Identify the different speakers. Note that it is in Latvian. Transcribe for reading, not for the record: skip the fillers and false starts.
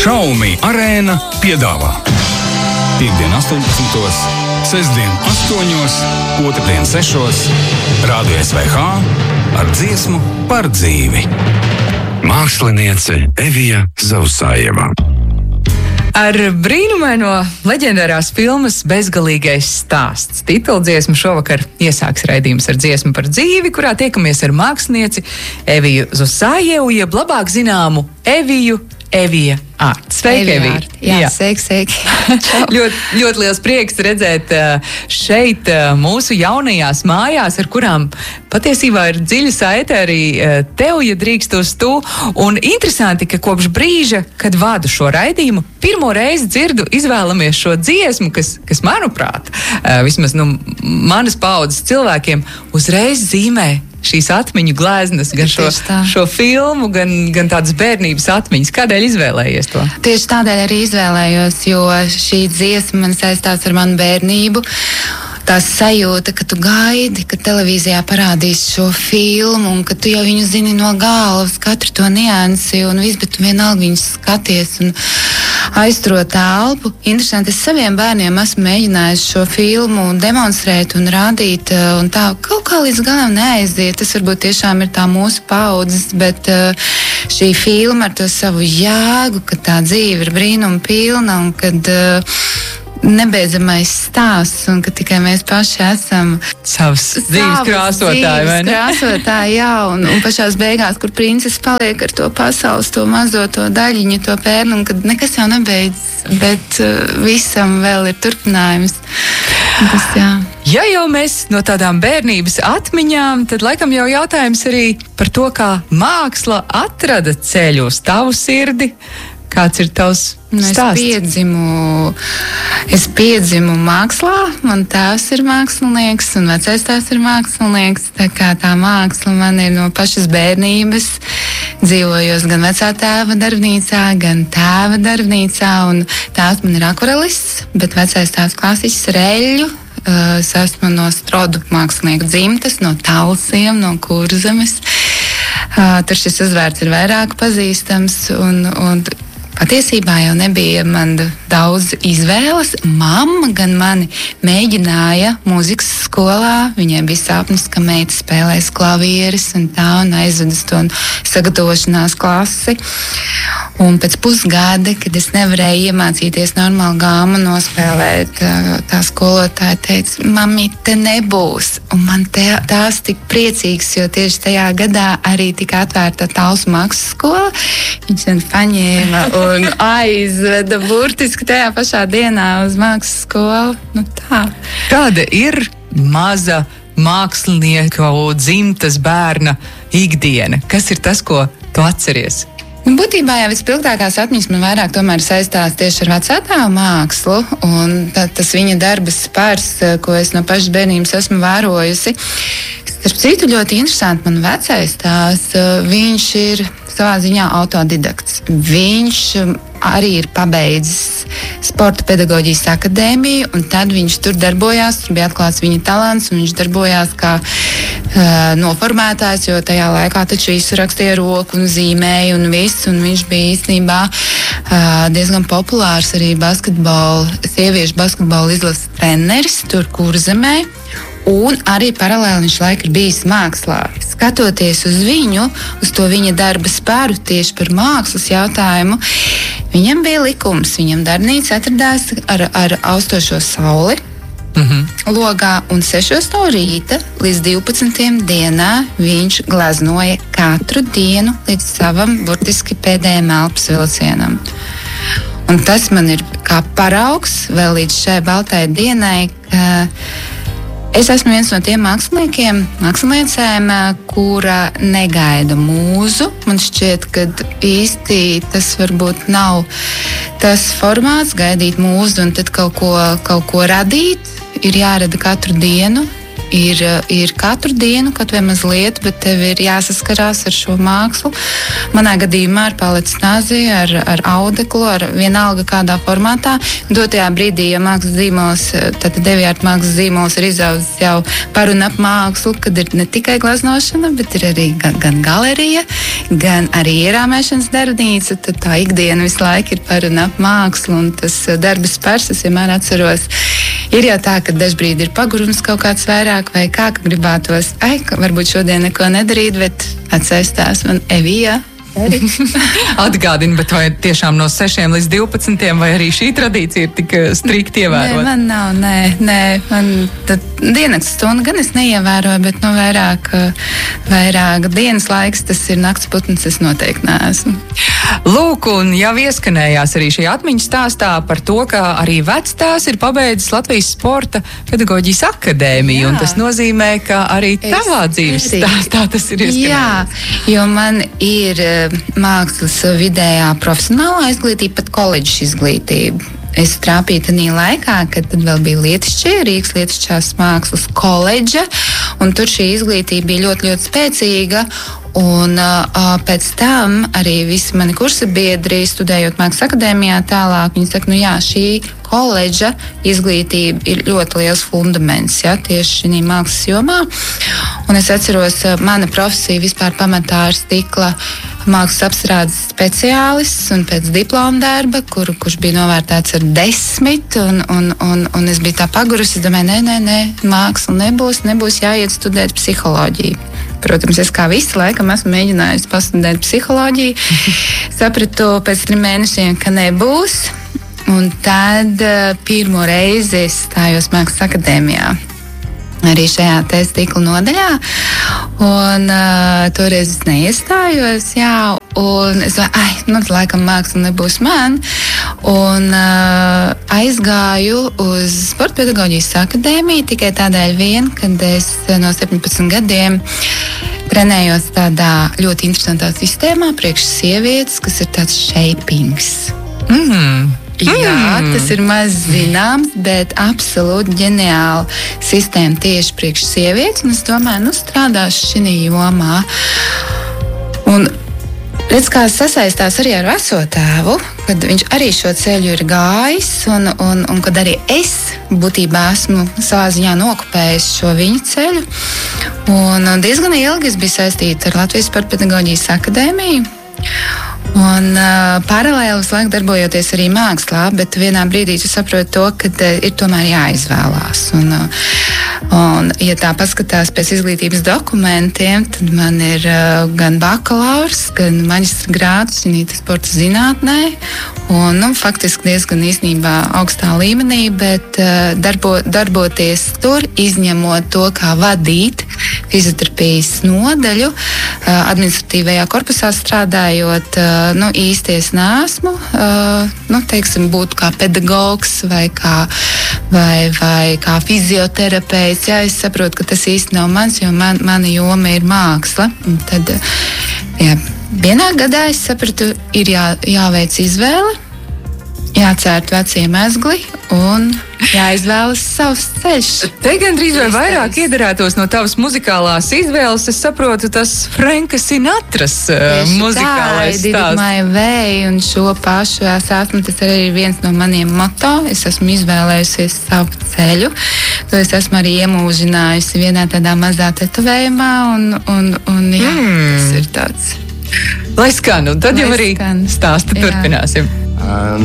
Speaker 1: Xiaomi Arēna piedāvā Piektdien 18, sestdien 8, otrdien 6, Rādio SVH ar dziesmu par dzīvi. Māksliniece Evija Zausājeva.
Speaker 2: Ar brīnumaino leģendārās filmas Bezgalīgais stāsts. Tituldziesmu šovakar iesāks raidījums ar dziesmu par dzīvi, kurā tiekamies ar mākslinieci Eviju Zausājevu, jeb labāk zināmu Evija Ārts. Sveiki, Evija!
Speaker 3: Jā, sveiki.
Speaker 2: ļoti liels prieks redzēt šeit mūsu jaunajās mājās, ar kurām patiesībā ir dziļa saite arī tev, ja drīkst uz tu. Un interesanti, ka kopš brīža, kad vadu šo raidījumu, pirmo reizi dzirdu, izvēlamies šo dziesmu, kas manuprāt, vismaz manas paaudzes cilvēkiem, uzreiz zīmē šīs atmiņu gleznas, gan šo filmu, gan tādas bērnības atmiņas. Kādēļ izvēlējies to?
Speaker 3: Tieši tādēļ arī izvēlējos, jo šī dziesma man saistās ar manu bērnību. Tā sajūta, ka tu gaidi, ka televīzijā parādīs šo filmu un ka tu jau viņu zini no galvas, katru to niansi un viss, bet tu vienalga viņus skaties un aizturo telpu. Interesanti, es saviem bērniem esmu mēģinājis šo filmu demonstrēt un rādīt, un tā kaut kā līdz galam neaiziet. Tas varbūt tiešām ir tā mūsu paaudzes, bet šī filma ar to savu jēgu, ka tā dzīve ir brīnuma pilna un kad nebeidzamais stāsts un ka tikai mēs paši esam
Speaker 2: savs dzīves krāsotāji, vai ne?
Speaker 3: Krāsotāji, jā, un pašās beigās, kur princese paliek ar to pasaules, to mazo, to daļiņu, to pērnu, un kad nekas jau nebeidz, bet visam vēl ir turpinājums. Tas, jā.
Speaker 2: Ja jau mēs no tādām bērnības atmiņām, tad laikam jau jautājums arī par to, kā māksla atrada ceļu uz tavu sirdi. Kāds ir tavs stāsts?
Speaker 3: Es piedzimu mākslā, man tēvs ir mākslinieks un vecais tēvs ir mākslinieks, tā kā tā māksla man ir no pašas bērnības. Dzīvojos gan vecā tēva darbnīcā, gan tēva darbnīcā, un tēvs man ir akvarelists, bet vecais tēvs klasiķis ar eļļu. Es esmu no Strodu mākslinieku dzimtes, no Talsiem, no Kurzemes. Tur šis uzvārds ir vairāk pazīstams, un patiesībā jau nebija man daudz izvēles. Mamma gan mani mēģināja mūzikas skolā. Viņai bija sapnis, ka meita spēlēs klavieres un tā, un aizvedas to sagatavošanās klasi. Un pēc pusgada, kad es nevarēju iemācīties normālu gāmu nospēlēt, tā skolotāja teica, mami, te nebūs. Un man tās tik priecīgs, jo tieši tajā gadā arī tika atvērta Talsu mākslas skola. Viņš man paņēma un aizveda burtiski tajā pašā dienā uz mākslas skolu. Tā.
Speaker 2: Kāda ir maza mākslinieka dzimtas bērna ikdiena? Kas ir tas, ko tu atceries?
Speaker 3: Būtībā jau vispilgtākās atmiņas man vairāk tomēr saistās tieši ar vecātēva mākslu, un tas viņa darba spars, ko es no pašas bērnības esmu vērojusi. Starp citu, ļoti interesanti man vecais tās, viņš ir savā ziņā autodidakts. Viņš arī ir pabeidzis sporta pedagoģijas akadēmiju, un tad viņš tur darbojās, tur bija atklāts viņa talants, un viņš darbojās kā noformētājs, jo tajā laikā taču visu rakstīja roku un zīmēja un viss, un viņš bija īstenībā diezgan populārs arī sieviešu basketbola izlases treneris tur Kurzemē. Un arī paralēli viņš laikam ir bijis mākslā. Skatoties uz viņu, uz to viņa darba spāru tieši par mākslas jautājumu, viņam bija likums. Viņam darbnīca atradās ar austošo sauli logā, un 6 no rīta līdz 12 dienā viņš gleznoja katru dienu līdz savam burtiski pēdējiem elpas vilcienam. Un tas man ir kā paraugs vēl līdz šai baltai dienai, ka es esmu viens no tiem māksliniecēm, kura negaida mūzu. Man šķiet, ka īsti tas varbūt nav tas formāts gaidīt mūzu un tad kaut ko radīt. Ir jārada katru dienu, ir katru dienu, kaut vai mazliet, bet tev ir jāsaskarās ar šo mākslu. Manā gadījumā ar palicināzi, ar audeklu, ar vienalga kādā formātā. Dotajā brīdī, ja mākslas zīmols, tad devijārta mākslas zīmols ir izaudzis jau par un ap mākslu, kad ir ne tikai glaznošana, bet ir arī gan galerija, gan arī ierāmēšanas darbnīca. Tad tā ikdiena visu laiku ir par un ap mākslu, un tas darba spars, es vienmēr atceros, ir jau tā, ka dažbrīd ir pagurums kaut kāds vairāk, vai kā, ka gribētos, varbūt šodien neko nedarīt, bet atsaistās man Evija.
Speaker 2: Atgādini, bet vai tiešām no 6 līdz 12, vai arī šī tradīcija ir tik strikti ievērota?
Speaker 3: Nē, man nav, nē. Man diennakts stunda gan es neievēroju, bet vairāk dienas laiks, tas ir nakts putns, es noteikti neesmu.
Speaker 2: Lūk, un jau ieskanējās arī šī atmiņas stāstā par to, ka arī vectēvs ir pabeidzis Latvijas Sporta pedagoģijas akadēmiju, un tas nozīmē, ka arī tavā dzīves stāstā tas ir ieskanējis.
Speaker 3: Jā, jo man ir mākslas vidējā profesionālā izglītība, pat koledžas izglītība. Es trāpīju tajā laikā, kad vēl bija Rīgas Lietišķās mākslas koledža, un tur šī izglītība bija ļoti, ļoti spēcīga. Un pēc tam arī visi mani kursa biedri, studējot Mākslas akadēmijā tālāk, viņi saka, šī koledža izglītība ir ļoti liels fundaments, tieši šī mākslas jomā. Un es atceros, mana profesija vispār pamatā ir stikla mākslas apstrādes speciālists, un pēc diploma darba, kurš bija novērtēts ar 10, un es biju tā pagurusi, es domāju, nē, māksla nebūs jāiet studēt psiholoģiju. Protams, es kā visi laikam esmu mēģinājusi pastudēt psiholoģiju. Sapratu pēc 3 mēnešiem, ka nebūs. Un tad pirmo reizi es stājos Mākslas akadēmijā. Arī šajā stikla nodaļā. Un toreiz es neiestājos, un es domāju, laikam māksla nebūs man. Un aizgāju uz Sporta pedagoģijas akadēmiju tikai tādēļ vien, kad es no 17 gadiem trenējos tādā ļoti interesantā sistēmā priekš sievietes, kas ir tāds shapings. Jā, tas ir maz zināms, bet absolūti ģeniāla sistēma tieši priekš sievietes. Un es domāju, strādāšu šī jomā. Un redz, kā sasaistās arī ar veco tēvu, kad viņš arī šo ceļu ir gājis, un kad arī es būtībā esmu savā ziņā nokopējis šo viņa ceļu. Un diezgan ilgi es biju saistīta ar Latvijas Sporta pedagoģijas akadēmiju. Un paralēli visu laiku darbojoties arī mākslā, bet vienā brīdī tu saproti to, ka ir tomēr jāizvēlās. Un ja tā paskatās pēc izglītības dokumentiem, tad man ir gan bakalaurs, gan maģistra grāds sporta zinātnē, un faktiski diezgan īstenībā augstā līmenī, bet darboties tur, izņemot to, kā vadīt fizioterapijas nodaļu, administratīvajā korpusā strādājot, īsti es neesmu, teiksim, būt kā pedagogs vai kā fizioterapeits. Jā, es saprotu, ka tas īsti nav mans, jo mana joma ir māksla. Un tad, vienā gadā es sapratu, ir jāveic izvēle, jācērt vecie mezgli un jāizvēlas savs ceļš.
Speaker 2: Te gandrīz vai vairāk iedarētos no tavas muzikālās izvēles, es saprotu, tas Franka Sinatras muzikālais stāsts.
Speaker 3: Un šo pašu esmu, tas arī ir viens no maniem moto. Es esmu izvēlējusies savu ceļu. To es esmu arī iemūžinājusi vienā tādā mazā tetovējumā, un tas ir tāds.
Speaker 2: Lai skan, un tad jau arī stāstu turpināsim.